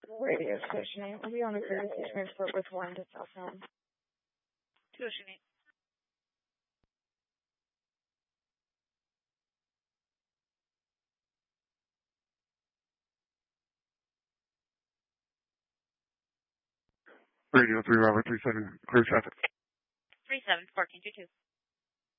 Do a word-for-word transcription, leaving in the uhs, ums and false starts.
Radio station eight. We'll be on the radio station eight for with one to South Home. two Ocean eight. Radio three Robert three seven, clear traffic. three seven, fourteen two two.